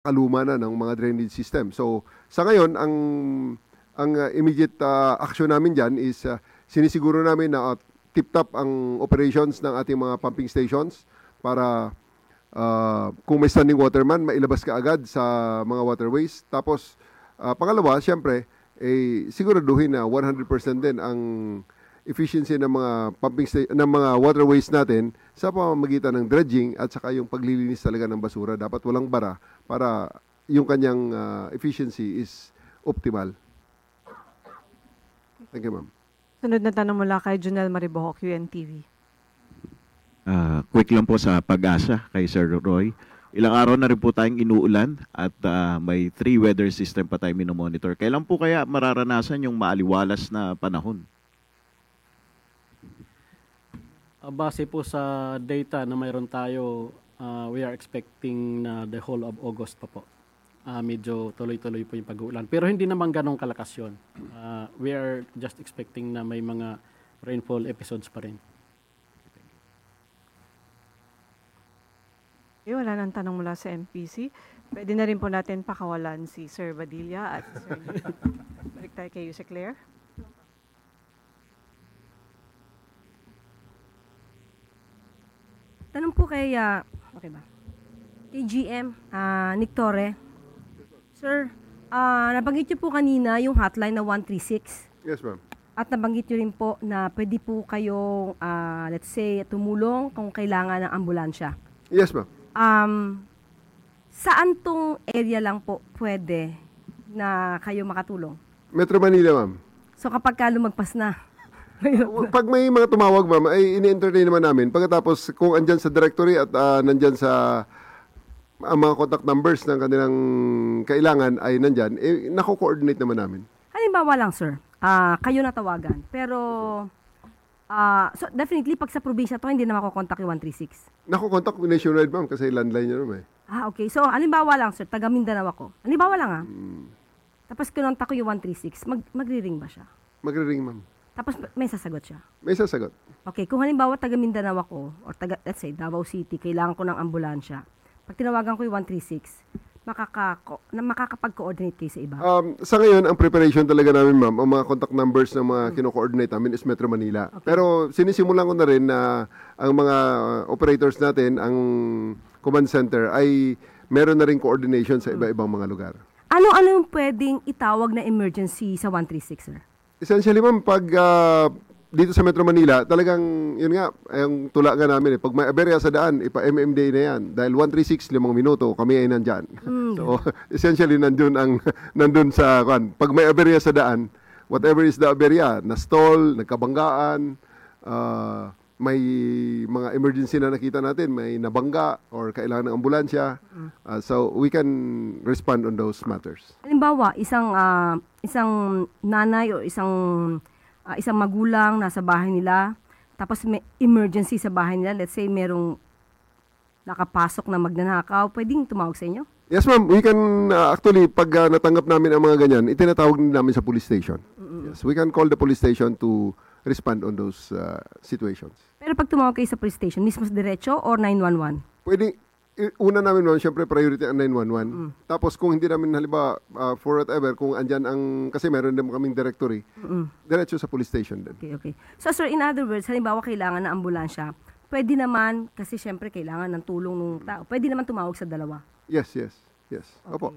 kaluma na ng mga drainage system. So sa ngayon ang immediate action namin diyan is sinisiguro namin na tip-top ang operations ng ating mga pumping stations para kung may standing water man, mailabas ka agad sa mga waterways. Tapos pangalawa, siyempre, siguraduhin na 100% din ang efficiency ng mga ng mga waterways natin sa pamamagitan ng dredging at saka yung paglilinis talaga ng basura. Dapat walang bara para yung kanyang efficiency is optimal. Thank you, ma'am. Sunod na tanong mula kay Junel Maribojo, QNTV. Quick lang po sa Pag-asa kay Sir Roy. Ilang araw na rin po tayong inuulan at may 3 weather system pa tayo minomonitor. Kailan po kaya mararanasan yung maaliwalas na panahon? Base po sa data na mayroon tayo, we are expecting na the whole of August pa po. Medyo tuloy-tuloy po yung pag-uulan. Pero hindi naman ganong kalakas yun. We are just expecting na may mga rainfall episodes pa rin. Wala nang tanong mula sa MPC. Pwede na rin po natin pakawalan si Sir Badilla at Sir balik tayo kay Yusek Claire. Tanong po kay, okay ba? Kay GM, Nick Torre. Sir, nabanggit niyo po kanina yung hotline na 136. Yes, ma'am. At nabanggit niyo rin po na pwede po kayong, let's say, tumulong kung kailangan ng ambulansya. Yes, ma'am. Saan tong area lang po pwede na kayo makatulong? Metro Manila, ma'am. So kapag ka lumagpas na, Pag may mga tumawag, ma'am, ay ini-entertain naman namin. Pagkatapos, kung andyan sa directory at nandyan sa ang mga contact numbers ng kanilang kailangan ay nandyan, nako-coordinate naman namin. halimbawa lang sir, kayo natawagan, pero so definitely pag sa probinsya to, hindi na makokontak yung 136. Nako-contact nationwide, ma'am, kasi landline niya naman Okay. So, halimbawa lang sir, taga Mindanao ako. Halimbawa lang Tapos kinontak ko yung 136, magri-ring ba siya? Magre-ring, ma'am. Tapos may sasagot siya. May sasagot. Okay, kung halimbawa taga Mindanao ako, or taga, let's say, Davao City, kailangan ko ng ambulansya. Pag tinawagan ko yung 136, makakapag-coordinate kayo sa iba? Sa ngayon, ang preparation talaga namin, ma'am, ang mga contact numbers ng mga kino-coordinate namin is Metro Manila. Okay. Pero sinisimulan ko na rin na ang mga operators natin, ang command center, ay meron na rin coordination sa iba-ibang mga lugar. Ano yung pwedeng itawag na emergency sa 136, sir? Essentially, ma'am, pag dito sa Metro Manila, talagang, yun nga, yung tula nga namin, pag may aberya sa daan, ipa-MMDA na yan. Dahil 136, 5 minuto, kami ay nandyan. So, essentially, nandun sa, pag may aberya sa daan, whatever is the aberya, na-stall, nagkabanggaan, may mga emergency na nakita natin, may nabangga, or kailangan ng ambulansya. So, we can respond on those matters. Halimbawa, isang nanay o isang magulang nasa bahay nila, tapos may emergency sa bahay nila, let's say merong nakapasok na magnanakaw, pwedeng tumawag sa inyo? Yes, ma'am. We can, actually, pag natanggap namin ang mga ganyan, itinatawag din namin sa police station. Yes, we can call the police station to respond on those situations. Pero pag tumawag kayo sa police station, mismo diretso or 911? Pwede, una namin, ma'am, syempre priority ang 911. Tapos kung hindi namin, halimbawa, for whatever, kung andyan kasi meron din kaming directory, diretso sa police station din. Okay. So sir, in other words, halimbawa kailangan ng ambulansya, pwede naman, kasi syempre kailangan ng tulong ng tao, pwede naman tumawag sa dalawa? Yes. Okay. Opo.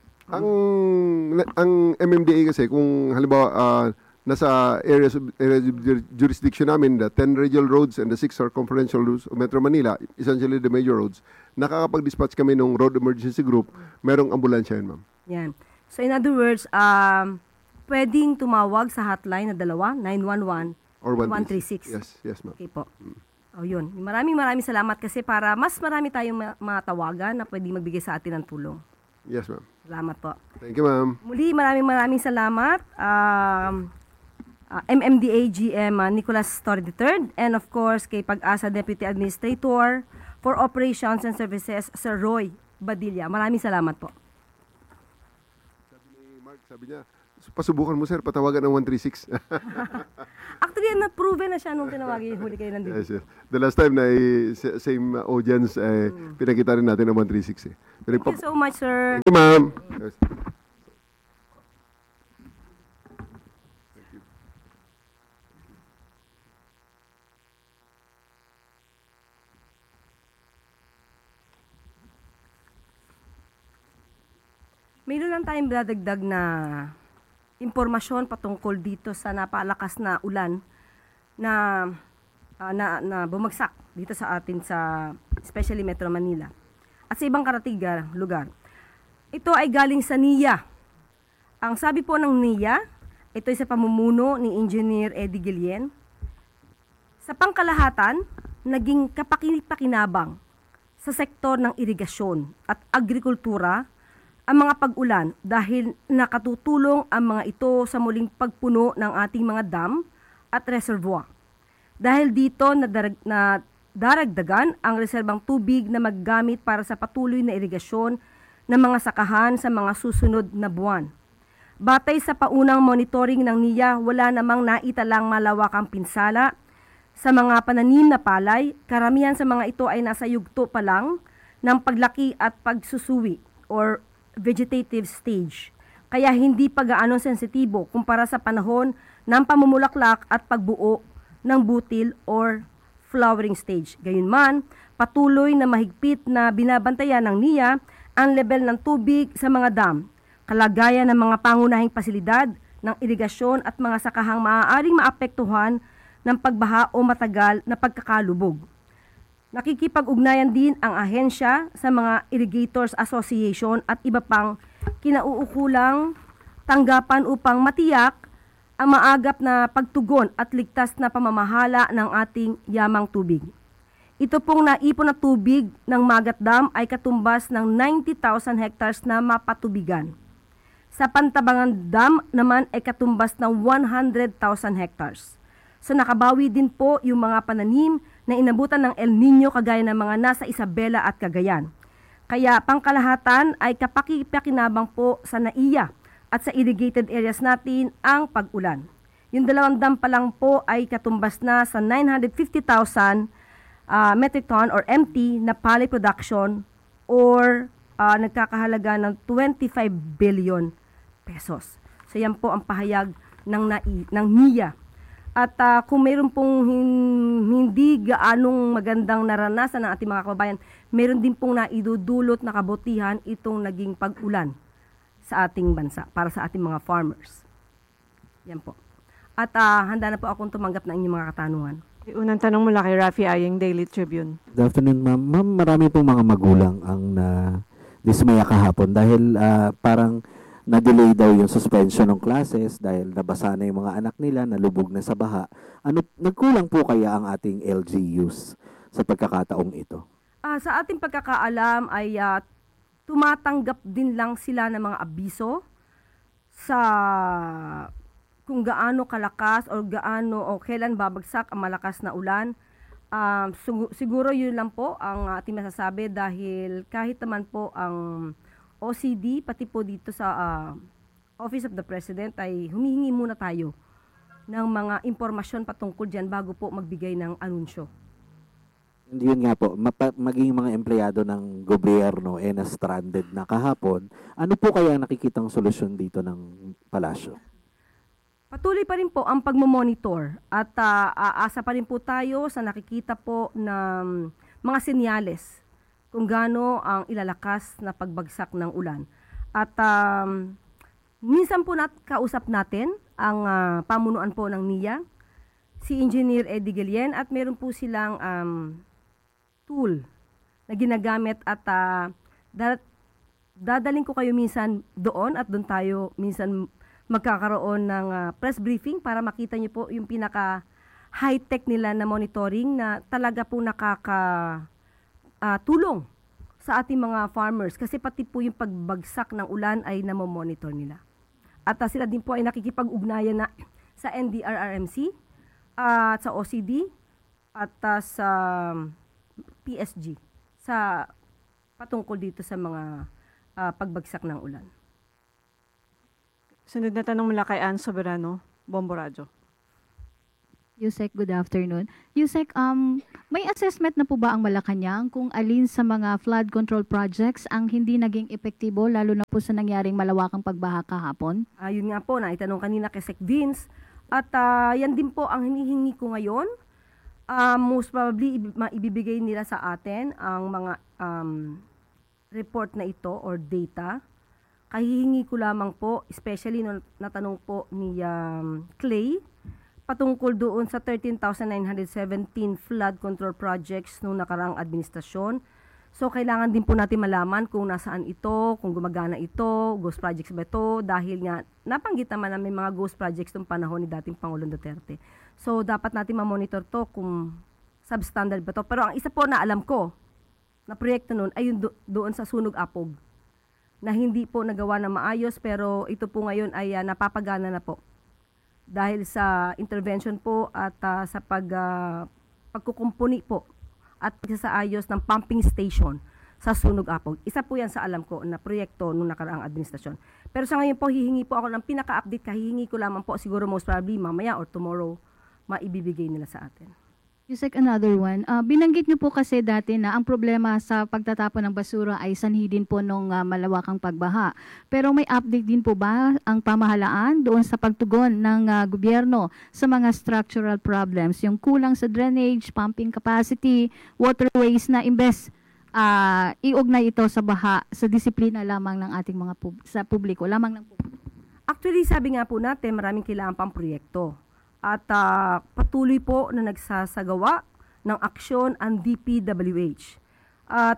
Ang MMDA kasi, kung halimbawa, nasa areas of jurisdiction namin, the 10 radial roads and the 6 circumferential roads of Metro Manila, essentially the major roads, nakakapag-dispatch kami ng road emergency group, merong ambulansya yun, ma'am. Yan. So in other words, pwedeng tumawag sa hotline na dalawa, 911 Or 136. Yes, ma'am. Okay po. Yun. Maraming salamat kasi para mas marami tayong matawagan na pwedeng magbigay sa atin ng tulong. Yes, ma'am. Salamat po. Thank you, ma'am. Muli, maraming salamat. MMDA GM Nicolas Torre III, and of course kay Pag-asa Deputy Administrator for Operations and Services, Sir Roy Badilla. Maraming salamat po. Sabi ni Mark, sabi niya, Pasubukan mo, sir, patawagan ng 136. Actually, na-proven na siya nung tinawagin huli kayo nandito. Yes, sir. The last time na same audience, pinakita rin natin ang 136. Thank you so much, sir. Thank you, ma'am. Yes. Mayroon lang tayong dadagdag na impormasyon patungkol dito sa napalakas na ulan na na bumagsak dito sa atin sa especially Metro Manila at sa ibang karatiga lugar. Ito ay galing sa NIA. Ang sabi po ng NIA, ito ay sa pamumuno ni Engineer Eddie Guillen. Sa pangkalahatan, naging kapaki-pakinabang sa sektor ng irigasyon at agrikultura ang mga pag-ulan dahil nakatutulong ang mga ito sa muling pagpuno ng ating mga dam at reservoir. Dahil dito daragdagan ang reserbang tubig na maggamit para sa patuloy na irigasyon ng mga sakahan sa mga susunod na buwan. Batay sa paunang monitoring ng NIA, wala namang naitalang malawakang pinsala sa mga pananim na palay. Karamihan sa mga ito ay nasa yugto pa lang ng paglaki at pagsusuwi or vegetative stage. Kaya hindi pa gaano sensitibo kumpara sa panahon ng pamumulaklak at pagbuo ng butil or flowering stage. Gayunman, patuloy na mahigpit na binabantayan ng NIA ang level ng tubig sa mga dam, kalagayan ng mga pangunahing pasilidad ng irigasyon at mga sakahang maaaring maapektuhan ng pagbaha o matagal na pagkakalubog. Nakikipag-ugnayan din ang ahensya sa mga Irrigators Association at iba pang kinauukulang tanggapan upang matiyak ang maagap na pagtugon at ligtas na pamamahala ng ating yamang tubig. Ito pong naipon na tubig ng Magat Dam ay katumbas ng 90,000 hectares na mapatubigan. Sa Pantabangan Dam naman ay katumbas ng 100,000 hectares. So nakabawi din po yung mga pananim na inabutan ng El Nino kagaya ng mga nasa Isabela at Cagayan. Kaya pangkalahatan ay kapaki-pakinabang po sa NAIA at sa irrigated areas natin ang pag-ulan. Yung 2 dam pa lang po ay katumbas na sa 950,000 metric ton or MT na palay production or nagkakahalaga ng 25 billion pesos. So yan po ang pahayag ng NIA. At kung mayroon pong hindi gaanong magandang naranasan ng ating mga kababayan, mayroon din pong naidudulot na kabutihan itong naging pag-ulan sa ating bansa para sa ating mga farmers. Yan po. At handa na po akong tumanggap ng inyong mga katanungan. Unang tanong mula kay Rafi Aying, Daily Tribune. Good afternoon, ma'am. Ma'am, marami pong mga magulang ang dismaya kahapon dahil parang na-delay daw yung suspension ng classes dahil nabasa na yung mga anak nila, nalubog na sa baha. Nagkulang po kaya ang ating LGUs sa pagkakataong ito? Sa ating pagkakaalam ay tumatanggap din lang sila ng mga abiso sa kung gaano kalakas o gaano o kailan babagsak ang malakas na ulan. Siguro yun lang po ang ating masasabi dahil kahit naman po ang OCD, pati po dito sa Office of the President ay humihingi muna tayo ng mga impormasyon patungkol dyan bago po magbigay ng anunsyo. Yun nga po, maging mga empleyado ng gobyerno na stranded na kahapon, ano po kaya nakikitang solusyon dito ng palasyo? Patuloy pa rin po ang pagmamonitor at aasa pa rin po tayo sa nakikita po ng mga senyales kung gaano ang ilalakas na pagbagsak ng ulan. At minsan po kausap natin ang pamunuan po ng NIA, si Engineer Eddie Guillen, at meron po silang tool na ginagamit at dadaling ko kayo minsan doon at doon tayo minsan magkakaroon ng press briefing para makita niyo po yung pinaka high-tech nila na monitoring na talaga po tulong sa ating mga farmers kasi pati po yung pagbagsak ng ulan ay namomonitor nila. At sila din po ay nakikipag-ugnayan na sa NDRRMC at sa OCD at sa PSG sa patungkol dito sa mga pagbagsak ng ulan. Sunod na tanong mula kay Ann Soberano, Bombo Radyo. Yusek, good afternoon. Yusek, may assessment na po ba ang Malacanang kung alin sa mga flood control projects ang hindi naging epektibo lalo na po sa nangyaring malawakang pagbaha kahapon? Yun nga po, naitanong kanina kay Sec Vince. At yan din po ang hinihingi ko ngayon. Most probably, maibibigay nila sa atin ang mga report na ito or data. Kahihingi ko lamang po, especially nung natanong po ni Clay, patungkol doon sa 13,917 flood control projects nung nakaraang administrasyon. So, kailangan din po natin malaman kung nasaan ito, kung gumagana ito, ghost projects ba ito, dahil nga napanggit naman na may mga ghost projects noong panahon ni dating Pangulong Duterte. So, dapat natin ma-monitor to kung substandard ba to. Pero ang isa po na alam ko, na proyekto noon ay yung doon sa Sunog Apog, na hindi po nagawa na maayos, pero ito po ngayon ay napapagana na po. Dahil sa intervention po at sa pagkukumpuni po at pagsasaayos ng pumping station sa Sunog Apog. Isa po yan sa alam ko na proyekto nung nakaraang administrasyon. Pero sa ngayon po, hihingi po ako ng pinaka-update. Hihingi ko lamang po siguro most probably mamaya or tomorrow maibibigay nila sa atin. Yusek, another one. Binanggit niyo po kasi dati na ang problema sa pagtatapon ng basura ay sanhi din po nung malawakang pagbaha. Pero may update din po ba ang pamahalaan doon sa pagtugon ng gobyerno sa mga structural problems? Yung kulang sa drainage, pumping capacity, waterways na imbes iugnay ito sa baha, sa disiplina lamang ng ating mga sa publiko, lamang ng publiko. Actually, sabi nga po natin, maraming kailangan pang proyekto. At patuloy po na nagsasagawa ng aksyon ang DPWH. At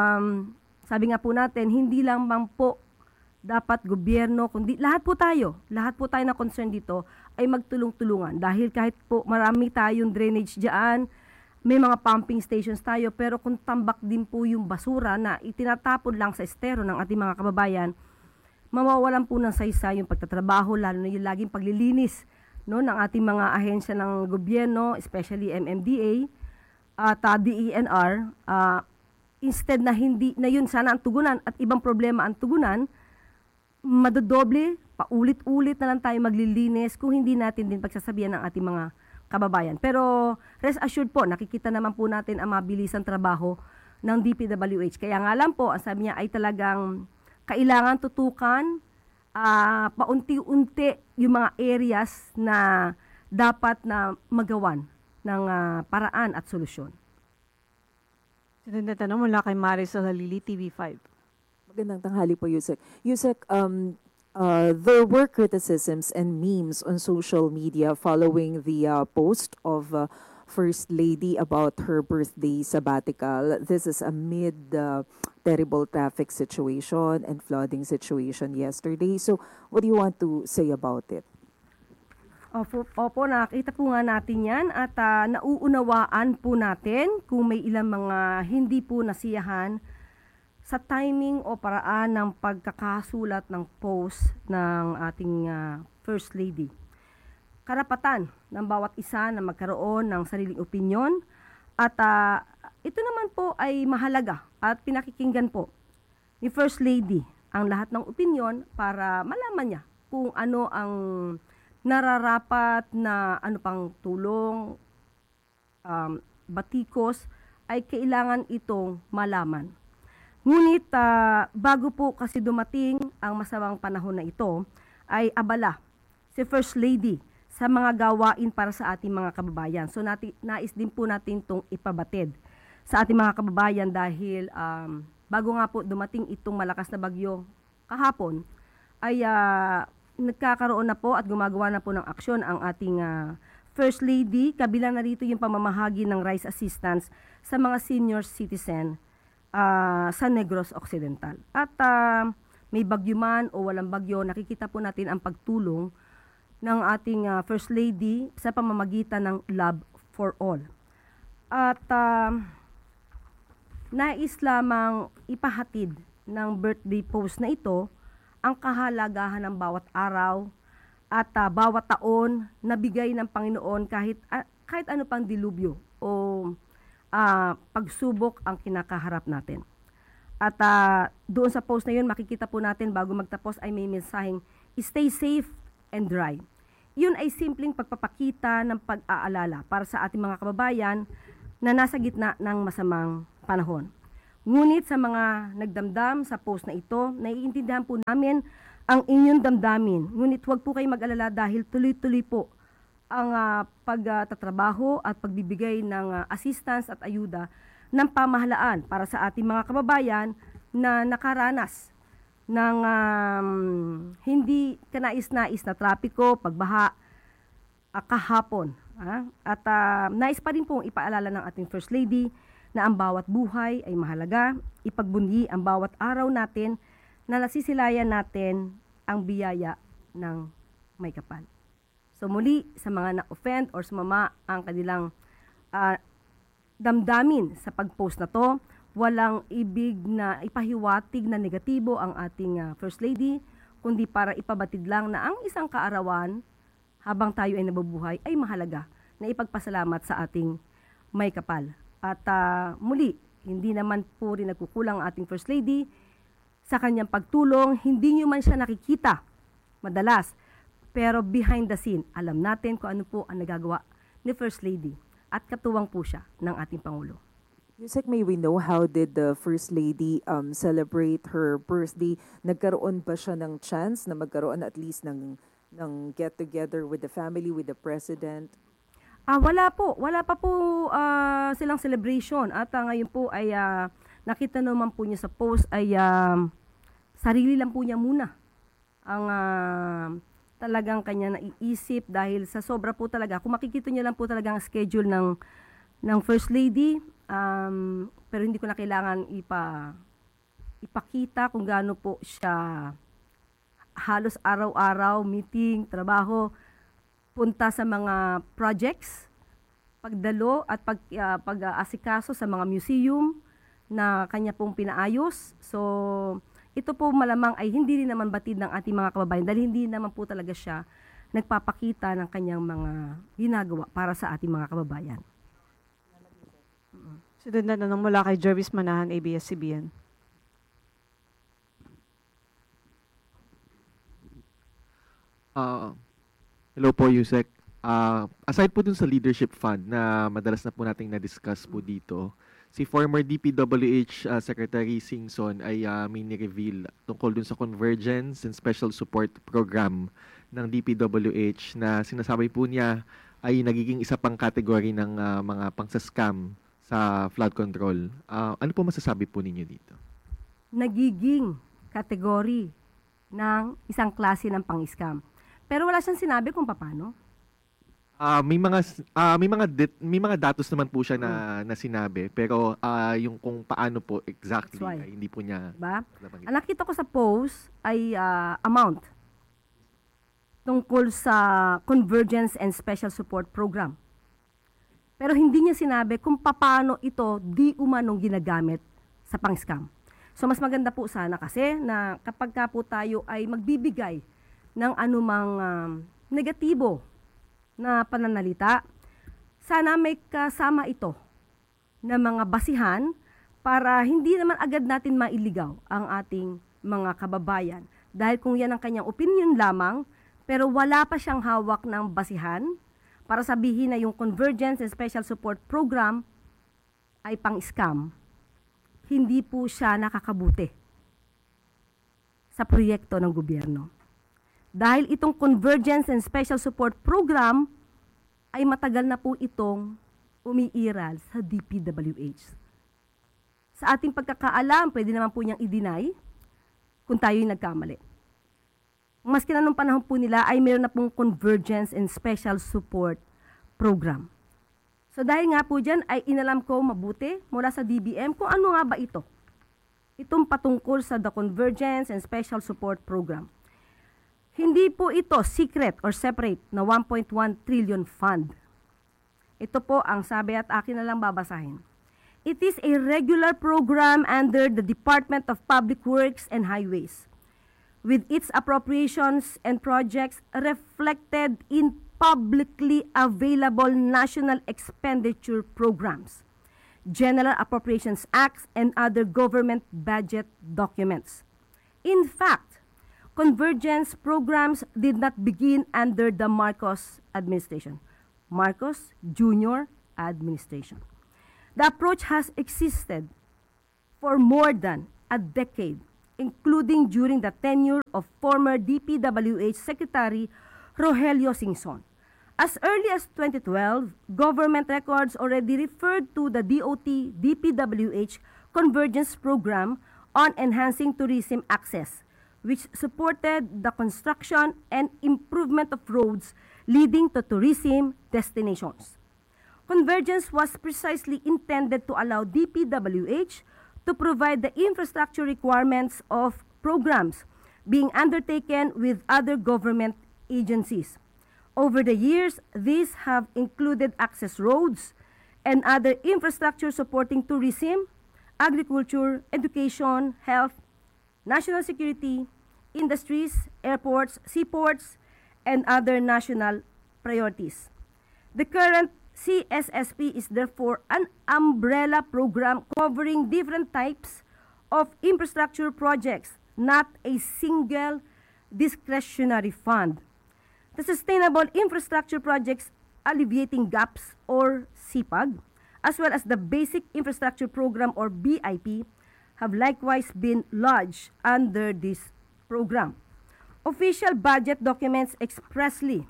sabi nga po natin, hindi lang bang po dapat gobyerno, kundi lahat po tayo na concern dito ay magtulong-tulungan. Dahil kahit po marami tayong drainage dyan, may mga pumping stations tayo, pero kung tambak din po yung basura na itinatapon lang sa estero ng ating mga kababayan, mawawalan po ng saysay yung pagtatrabaho, lalo na yung laging paglilinis ng ating mga ahensya ng gobyerno, especially MMDA at DENR. Instead na hindi na yun sana ang tugunan at ibang problema ang tugunan, madodoble, paulit-ulit na lang tayo maglilinis kung hindi natin din pagsasabihan ng ating mga kababayan. Pero rest assured po, nakikita naman po natin ang mabilisang trabaho ng DPWH. Kaya nga lang po, ang sabi niya ay talagang kailangan tutukan paunti-unti yung mga areas na dapat na magawan ng paraan at solusyon. Sunod na tanong mula kay Marisol Halili, TV5. Magandang tanghali po, Yusek. Yusek, there were criticisms and memes on social media following the post of First Lady about her birthday sabbatical. This is amid terrible traffic situation and flooding situation yesterday. So, what do you want to say about it? Opo, nakita po nga natin yan at nauunawaan po natin kung may ilang mga hindi po nasiyahan sa timing o paraan ng pagkakasulat ng post ng ating First Lady. Karapatan ng bawat isa na magkaroon ng sariling opinyon at ito naman po ay mahalaga at pinakikinggan po ni First Lady ang lahat ng opinyon para malaman niya kung ano ang nararapat na ano pang tulong, batikos ay kailangan itong malaman. Ngunit bago po kasi dumating ang masamang panahon na ito ay abala si First Lady sa mga gawain para sa ating mga kababayan. So nais din po natin itong ipabatid sa ating mga kababayan dahil bago nga po dumating itong malakas na bagyo kahapon ay nagkakaroon na po at gumagawa na po ng aksyon ang ating First Lady. Kabilang na rito yung pamamahagi ng rice assistance sa mga senior citizen sa Negros Occidental. At may bagyo man o walang bagyo, nakikita po natin ang pagtulong ng ating First Lady sa pamamagitan ng Love for All. At nais lamang ipahatid ng birthday post na ito ang kahalagahan ng bawat araw at bawat taon na bigay ng Panginoon kahit ano pang dilubyo o pagsubok ang kinakaharap natin. At doon sa post na yun, makikita po natin bago magtapos ay may mensaheng, stay safe and dry. Yun ay simpleng pagpapakita ng pag-aalala para sa ating mga kababayan na nasa gitna ng masamang panahon. Ngunit sa mga nagdamdam sa post na ito, naiintindihan po namin ang inyong damdamin. Ngunit huwag po kayong mag-alala dahil tuloy-tuloy po ang pagtatrabaho at pagbibigay ng assistance at ayuda ng pamahalaan para sa ating mga kababayan na nakaranas ng hindi kanais-nais na trapiko, pagbaha, kahapon. At nais pa rin pong ipaalala ng ating First Lady na ang bawat buhay ay mahalaga, ipagbundi ang bawat araw natin na nasisilayan natin ang biyaya ng may kapal. So muli, sa mga na-offend or sumama ang kanilang damdamin sa pag-post na to, walang ibig na ipahiwatig na negatibo ang ating First Lady, kundi para ipabatid lang na ang isang kaarawan habang tayo ay nabubuhay ay mahalaga na ipagpasalamat sa ating may kapal. At muli, hindi naman po rin nagkukulang ang ating First Lady sa kanyang pagtulong. Hindi nyo man siya nakikita madalas, pero behind the scene, alam natin kung ano po ang nagagawa ni First Lady. At katuwang po siya ng ating Pangulo. Yusek, may we know how did the First Lady celebrate her birthday? Nagkaroon ba siya ng chance na magkaroon at least ng get-together with the family, with the President? Wala po. Wala pa po silang celebration. At ngayon po ay nakita naman po niya sa post ay sarili lang po niya muna ang talagang kanya naiisip dahil sa sobra po talaga. Kung makikita niyo lang po talaga ang schedule ng First Lady, pero hindi ko na kailangan ipakita kung gaano po siya halos araw-araw, meeting, trabaho, punta sa mga projects, pagdalo at pag-asikaso sa mga museum na kanya pong pinaayos. So, ito po malamang ay hindi rin naman batid ng ating mga kababayan dahil hindi naman po talaga siya nagpapakita ng kanyang mga ginagawa para sa ating mga kababayan. Sunod na tanong mula kay Jervis Manahan, ABS-CBN. Hello po, Yusek. Aside po dun sa leadership fund na madalas na po nating na-discuss po dito, si former DPWH Secretary Singson ay may ni-reveal tungkol dun sa Convergence and Special Support Program ng DPWH na sinasabi po niya ay nagiging isa pang category ng mga pang-scam sa flood control. Ano po masasabi po ninyo dito? Nagiging category ng isang klase ng pang-scam. Pero wala siyang sinabi kung paano. May mga datos naman po siya na sinabi, pero yung kung paano po exactly ay hindi po niya nabanggit. Ang nakita ko sa post ay amount tungkol sa Convergence and Special Support Program. Pero hindi niya sinabi kung paano ito di umanong ginagamit sa pang-scam. So mas maganda po sana kasi na kapag ka po tayo ay magbibigay ng anumang negatibo na pananalita, sana may kasama ito na mga basihan para hindi naman agad natin mailigaw ang ating mga kababayan. Dahil kung yan ang kanyang opinion lamang, pero wala pa siyang hawak ng basihan para sabihin na yung Convergence and Special Support Program ay pang-scam, hindi po siya nakakabuti sa proyekto ng gobyerno. Dahil itong Convergence and Special Support Program ay matagal na po itong umiiral sa DPWH. Sa ating pagkakaalam, pwede naman po niyang i-deny kung tayo'y nagkamali. Maski na nung panahon po nila ay meron na pong Convergence and Special Support Program. So dahil nga po dyan ay inalam ko mabuti mula sa DBM kung ano nga ba ito. Itong patungkol sa the Convergence and Special Support Program. Hindi po ito secret or separate na 1.1 trillion fund. Ito po ang sabi at akin na lang babasahin. It is a regular program under the Department of Public Works and Highways, with its appropriations and projects reflected in publicly available national expenditure programs. General Appropriations Acts, and other government budget documents. In fact, convergence programs did not begin under the Marcos administration, Marcos Jr. administration. The approach has existed for more than a decade, including during the tenure of former DPWH Secretary Rogelio Singson. As early as 2012, government records already referred to the DOT DPWH Convergence Program on enhancing tourism access, which supported the construction and improvement of roads leading to tourism destinations. Convergence was precisely intended to allow DPWH to provide the infrastructure requirements of programs being undertaken with other government agencies. Over the years, these have included access roads and other infrastructure supporting tourism, agriculture, education, health, national security, industries, airports, seaports, and other national priorities. The current CSSP is therefore an umbrella program covering different types of infrastructure projects, not a single discretionary fund. The Sustainable Infrastructure Projects Alleviating Gaps, or SIPAG, as well as the Basic Infrastructure Program, or BIP, have likewise been lodged under this program. Official budget documents expressly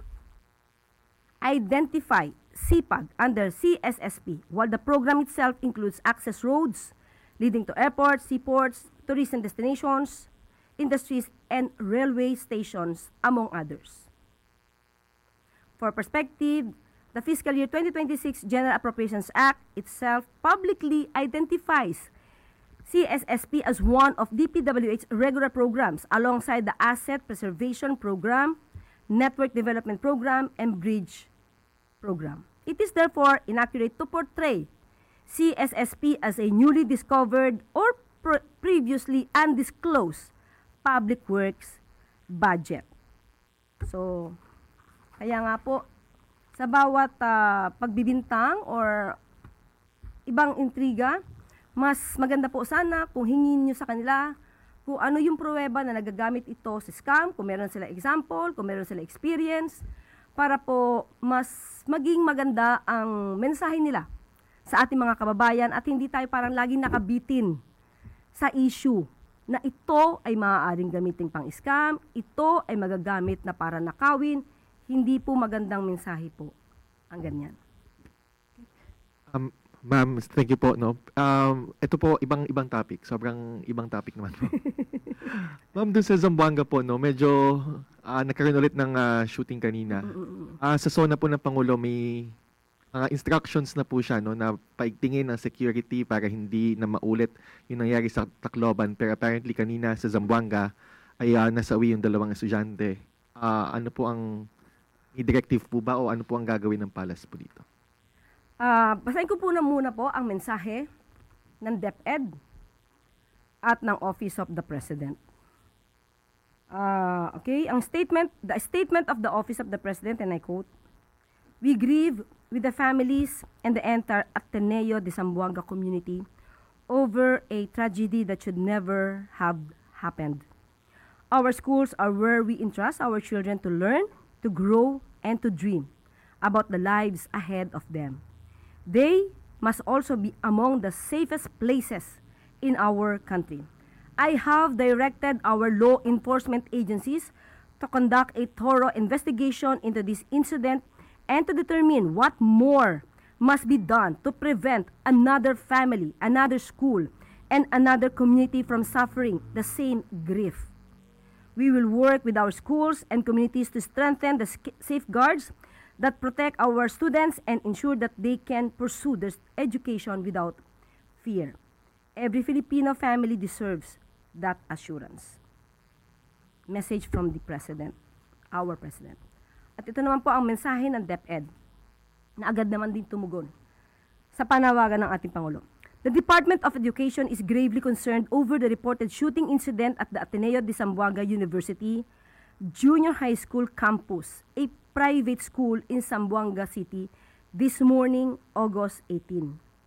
identify SIPAG under CSSP, while the program itself includes access roads leading to airports, seaports, tourism destinations, industries, and railway stations, among others. For perspective, the fiscal year 2026 General Appropriations Act itself publicly identifies CSSP as one of DPWH's regular programs alongside the Asset Preservation Program, Network Development Program, and Bridge Program. It is therefore inaccurate to portray CSSP as a newly discovered or previously undisclosed public works budget. So, kaya nga po, sa bawat pagbibintang or ibang intriga, mas maganda po sana kung hingin nyo sa kanila kung ano yung pruweba na nagagamit ito sa scam, kung meron sila example, kung meron sila experience, para po mas maging maganda ang mensahe nila sa ating mga kababayan at hindi tayo parang laging nakabitin sa issue na ito ay maaaring gamitin pang scam, ito ay magagamit na para nakawin, hindi po magandang mensahe po ang ganyan. Ma'am, thank you po. No? Ito po, ibang topic. Sobrang ibang topic naman po. Ma'am, dun sa Zamboanga po, no, medyo nagkaroon ulit ng shooting kanina. Sa zona po ng Pangulo, may instructions na po siya, no, na paigtingin ang security para hindi na maulit yung nangyari sa Tacloban. Pero apparently kanina sa Zamboanga ay nasawi yung 2 estudyante. Ano po ang directive po ba o ano po ang gagawin ng Palace po dito? Basahin ko po muna po ang mensahe ng DepEd at ng Office of the President. Okay, the statement of the Office of the President, and I quote, "We grieve with the families and the entire Ateneo de Zamboanga community over a tragedy that should never have happened. Our schools are where we entrust our children to learn, to grow, and to dream about the lives ahead of them. They must also be among the safest places in our country. I have directed our law enforcement agencies to conduct a thorough investigation into this incident and to determine what more must be done to prevent another family, another school, and another community from suffering the same grief. We will work with our schools and communities to strengthen the safeguards that protect our students and ensure that they can pursue their education without fear. Every Filipino family deserves that assurance." Message from the President, our President. At ito naman po ang mensahe ng DepEd na agad naman din tumugon sa panawagan ng ating Pangulo. "The Department of Education is gravely concerned over the reported shooting incident at the Ateneo de Zamboanga University Junior High School campus, a private school in Zamboanga City, this morning, August 18.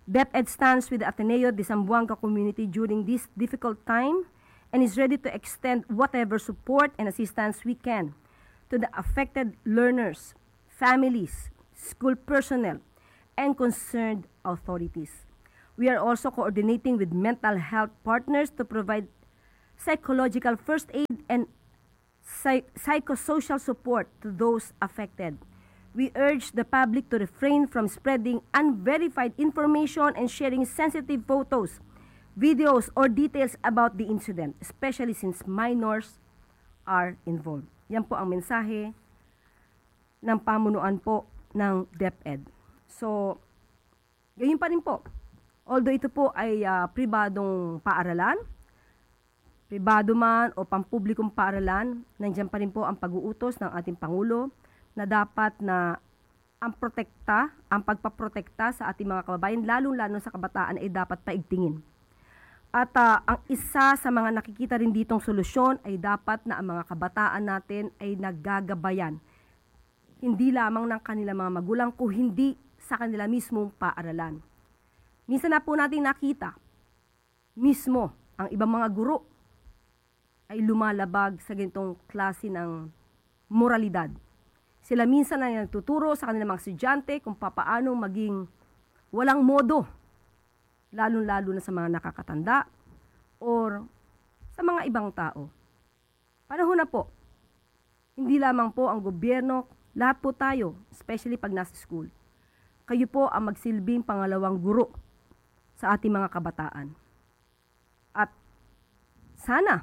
DepEd stands with the Ateneo de Zamboanga community during this difficult time and is ready to extend whatever support and assistance we can to the affected learners, families, school personnel, and concerned authorities. We are also coordinating with mental health partners to provide psychological first aid and psychosocial support to those affected. We urge the public to refrain from spreading unverified information and sharing sensitive photos, videos, or details about the incident, especially since minors are involved. Yan po ang mensahe ng pamunuan po ng DepEd. So, gayon pa rin po. Although ito po ay pribadong paaralan, pribado man o pampublikong paaralan, nandiyan pa rin po ang pag-uutos ng ating Pangulo na dapat na ang pagpaprotekta sa ating mga kababayan, lalong-lalo sa kabataan, ay dapat paigtingin. At ang isa sa mga nakikita rin ditong solusyon ay dapat na ang mga kabataan natin ay naggagabayan. Hindi lamang ng kanilang mga magulang, kung hindi sa kanila mismong paaralan. Minsan na po natin nakita, mismo ang ibang mga guro ay lumalabag sa ganitong klase ng moralidad. Sila minsan ay nagtuturo sa kanilang mga estudyante kung papaano maging walang modo, lalong-lalo na sa mga nakakatanda or sa mga ibang tao. Panahon na po, hindi lamang po ang gobyerno, lahat po tayo, especially pag nasa school. Kayo po ang magsilbing pangalawang guro sa ating mga kabataan. At sana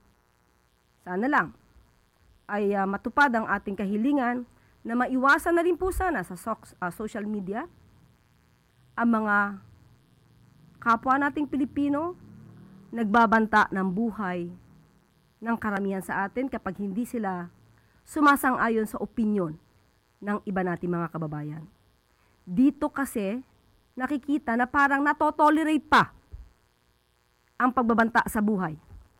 lang ay matupad ang ating kahilingan na maiwasan na rin po sana sa social media ang mga kapwa nating Pilipino nagbabanta ng buhay ng karamihan sa atin kapag hindi sila sumasang-ayon sa opinyon ng iba nating mga kababayan. Dito kasi nakikita na parang natotolerate pa ang pagbabanta sa buhay.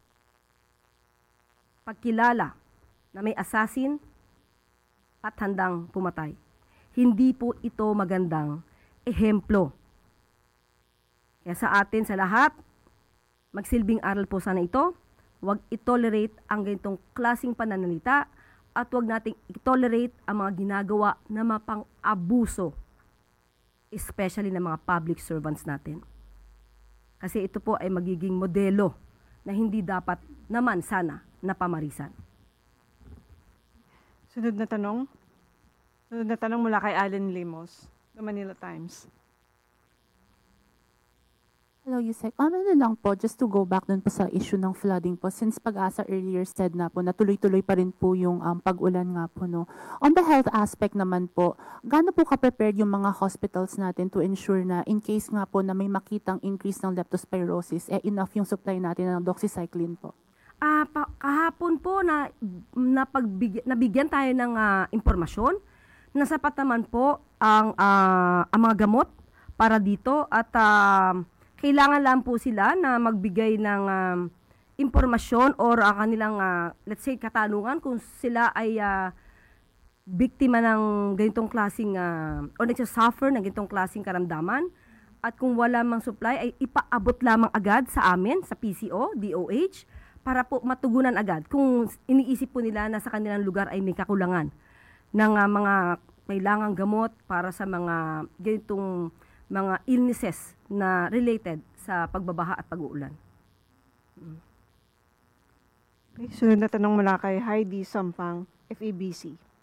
Pagkilala na may assassin at handang pumatay. Hindi po ito magandang ehemplo. Kaya sa atin sa lahat, magsilbing aral po sana ito, huwag itolerate ang ganitong klaseng pananalita at huwag nating itolerate ang mga ginagawa na mapang-abuso, especially ng mga public servants natin. Kasi ito po ay magiging modelo na hindi dapat naman sana napamarisan. Sunod na tanong mula kay Allen Limos, The Manila Times. Hello, Yusek. Ano na lang po, just to go back dun po sa issue ng flooding po, since Pag-asa earlier said na po, natuloy-tuloy pa rin po yung pag-ulan nga po, no. On the health aspect naman po, gaano po ka-prepared yung mga hospitals natin to ensure na in case nga po na may makitang increase ng leptospirosis, enough yung supply natin ng doxycycline po? Kahapon po nabigyan tayo ng impormasyon na sapat naman po ang mga gamot para dito at kailangan lang po sila na magbigay ng impormasyon or kanilang let's say katanungan kung sila ay biktima ng ganitong klaseng o nagsasuffer ng ganitong klaseng karamdaman at kung wala mang supply ay ipaabot lamang agad sa amin sa PCO, DOH para po matugunan agad kung iniisip po nila na sa kanilang lugar ay may kakulangan ng mga kailangang gamot para sa mga ganitong mga illnesses na related sa pagbabaha at pag-uulan. Okay, sunod na tanong mula kay Heidi Sampang, FEBC.